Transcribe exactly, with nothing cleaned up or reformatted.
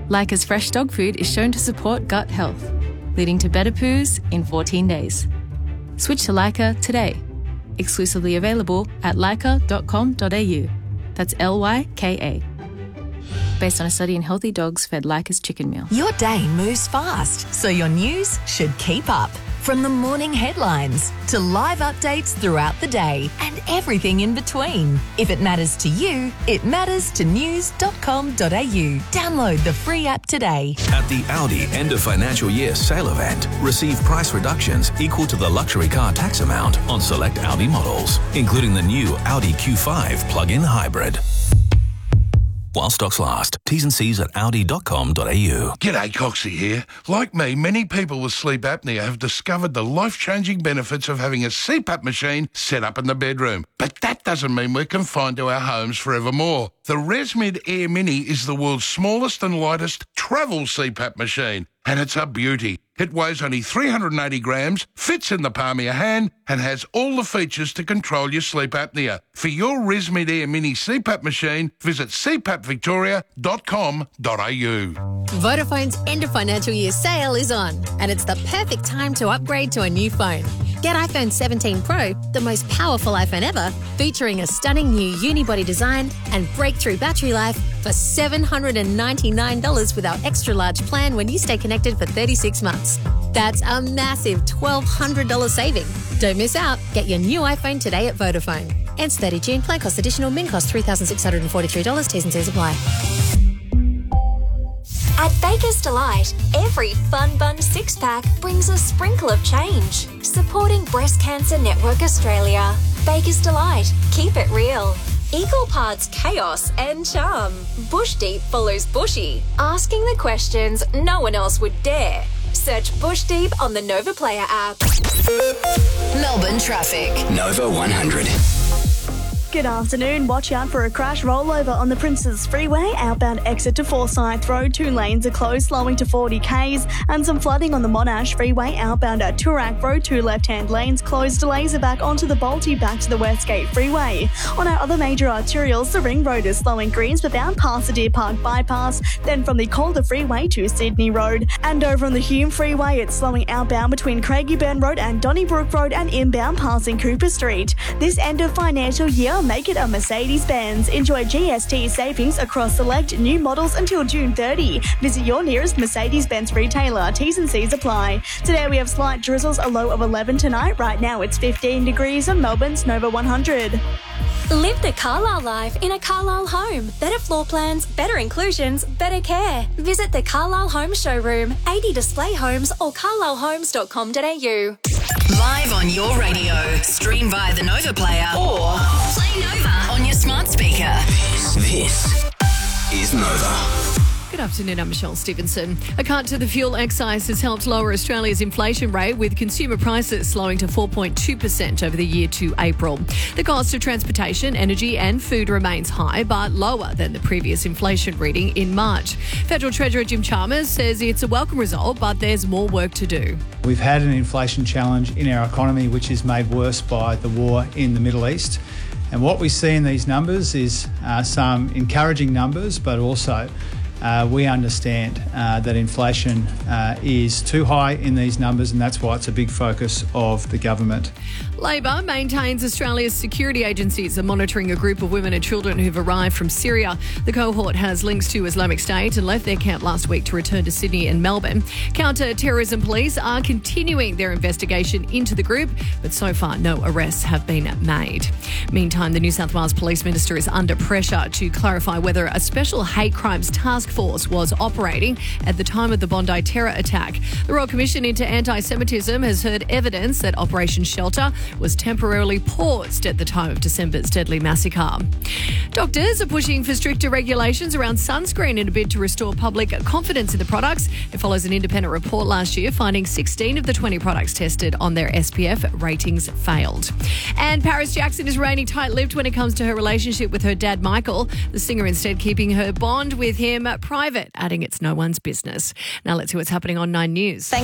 Leica's fresh dog food is shown to support gut health, leading to better poos in fourteen days. Switch to Leica today. Exclusively available at leica dot com dot a u. That's L Y K A. Based on a study in healthy dogs fed Leica's chicken meal. Your day moves fast, so your news should keep up. From the morning headlines to live updates throughout the day and everything in between. If it matters to you, it matters to news dot com dot a u. Download the free app today. At the Audi end of financial year sale event, receive price reductions equal to the luxury car tax amount on select Audi models, including the new Audi Q five plug-in hybrid. While stocks last. T's and C's at audi dot com dot a u. G'day, Coxie here. Like me, many people with sleep apnea have discovered the life-changing benefits of having a C PAP machine set up in the bedroom. But that doesn't mean we're confined to our homes forevermore. The ResMed Air Mini is the world's smallest and lightest travel C PAP machine, and it's a beauty. It weighs only three hundred eighty grams, fits in the palm of your hand, and has all the features to control your sleep apnea. For your ResMed Air Mini C PAP machine, visit c pap victoria dot com dot a u. Vodafone's end of financial year sale is on, and it's the perfect time to upgrade to a new phone. Get iPhone seventeen Pro, the most powerful iPhone ever, featuring a stunning new unibody design and breakthrough battery life for seven hundred ninety-nine dollars with our extra large plan when you stay connected for thirty-six months. That's a massive twelve hundred dollars saving. Don't miss out. Get your new iPhone today at Vodafone. Ends thirtieth of June. Plan cost additional. Min cost three thousand six hundred forty-three dollars. T's and C's apply. At Baker's Delight, every Fun Bun six-pack brings a sprinkle of change. Supporting Breast Cancer Network Australia. Baker's Delight. Keep it real. Equal parts chaos and charm. Bush Deep follows Bushy, asking the questions no one else would dare. Search Bush Deep on the Nova Player app. Melbourne traffic. Nova one hundred. Good afternoon. Watch out for a crash rollover on the Princes Freeway, outbound exit to Forsyth Road. Two lanes are closed, slowing to forty kays, and some flooding on the Monash Freeway, outbound at Toorak Road. Two left-hand lanes closed. Delays are back onto the Bolte, back to the Westgate Freeway. On our other major arterials, the Ring Road is slowing Greensborough bound past the Deer Park bypass, then from the Calder Freeway to Sydney Road. And over on the Hume Freeway, it's slowing outbound between Craigieburn Road and Donnybrook Road, and inbound passing Cooper Street. This end of financial year, make it a Mercedes-Benz. Enjoy G S T savings across select new models until June thirtieth. Visit your nearest Mercedes-Benz retailer. T's and C's apply. Today we have slight drizzles, a low of eleven tonight. Right now it's fifteen degrees on Melbourne's Nova one hundred. Live the Carlisle life in a Carlisle home. Better floor plans, better inclusions, better care. Visit the Carlisle Home Showroom, eighty Display Homes or carlisle homes dot com dot a u. Live on your radio. Stream via the Nova Player or play Nova on your smart speaker. This is Nova. Good afternoon, I'm Michelle Stevenson. A cut to the fuel excise has helped lower Australia's inflation rate, with consumer prices slowing to four point two percent over the year to April. The cost of transportation, energy and food remains high, but lower than the previous inflation reading in March. Federal Treasurer Jim Chalmers says it's a welcome result, but there's more work to do. We've had an inflation challenge in our economy, which is made worse by the war in the Middle East. And what we see in these numbers is uh, some encouraging numbers, but also Uh, we understand uh, that inflation uh, is too high in these numbers, and that's why it's a big focus of the government. Labor maintains Australia's security agencies are monitoring a group of women and children who've arrived from Syria. The cohort has links to Islamic State and left their camp last week to return to Sydney and Melbourne. Counter-terrorism police are continuing their investigation into the group, but so far no arrests have been made. Meantime, the New South Wales Police Minister is under pressure to clarify whether a special hate crimes task force was operating at the time of the Bondi terror attack. The Royal Commission into Anti-Semitism has heard evidence that Operation Shelter was temporarily paused at the time of December's deadly massacre. Doctors are pushing for stricter regulations around sunscreen in a bid to restore public confidence in the products. It follows an independent report last year finding sixteen of the twenty products tested on their S P F ratings failed. And Paris Jackson is remaining tight-lipped when it comes to her relationship with her dad, Michael. The singer instead keeping her bond with him private, adding it's no one's business. Now let's see what's happening on Nine News.